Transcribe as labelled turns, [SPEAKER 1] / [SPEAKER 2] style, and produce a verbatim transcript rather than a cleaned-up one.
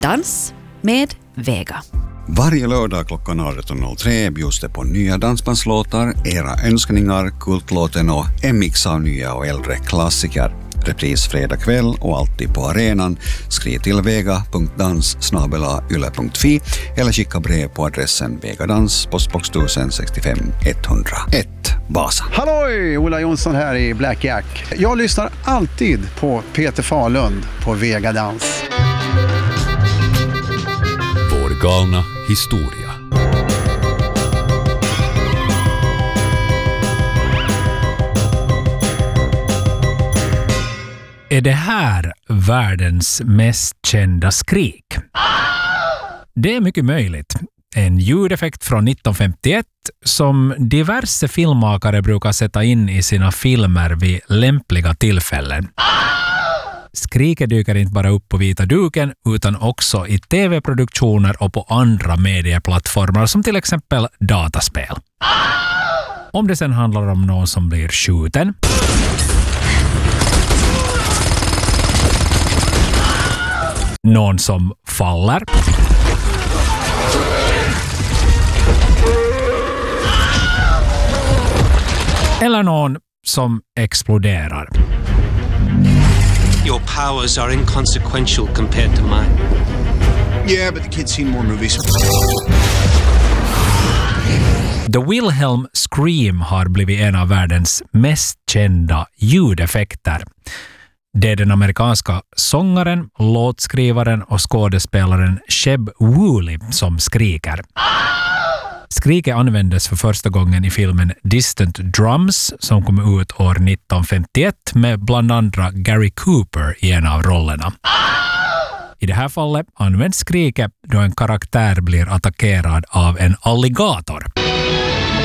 [SPEAKER 1] Dans med Vega.
[SPEAKER 2] Varje lördag klockan arton noll tre bjuds det på nya dansbandslåtar, era önskningar, kultlåten och en mix av nya och äldre klassiker. Repris fredag kväll och alltid på arenan. Skriv till vega punkt dans snabel-a yle punkt fi eller skicka brev på adressen Vegadans, postbox tusen sextiofem etthundraett, Vasa.
[SPEAKER 3] Halloj! Ola Jonsson här i Black Jack. Jag lyssnar alltid på Peter Fahlund på Vegadans.
[SPEAKER 4] Vår galna historia. Är det här världens mest kända skrik? Det är mycket möjligt. En ljudeffekt från nittonhundrafemtioett som diverse filmmakare brukar sätta in i sina filmer vid lämpliga tillfällen. Skriket dyker inte bara upp på vita duken utan också i tv-produktioner och på andra medieplattformar som till exempel dataspel. Om det sen handlar om någon som blir skjuten, någon som faller eller någon som exploderar.
[SPEAKER 5] Your powers are inconsequential compared to mine.
[SPEAKER 6] Yeah, but the kid's seen more movies.
[SPEAKER 4] The Wilhelm Scream har blivit en av världens mest kända ljudeffekter. Det är den amerikanska sångaren, låtskrivaren och skådespelaren Sheb Wooley som skriker. Skriket användes för första gången i filmen Distant Drums som kom ut år nittonhundrafemtioett med bland andra Gary Cooper i en av rollerna. I det här fallet används skriket då en karaktär blir attackerad av en alligator.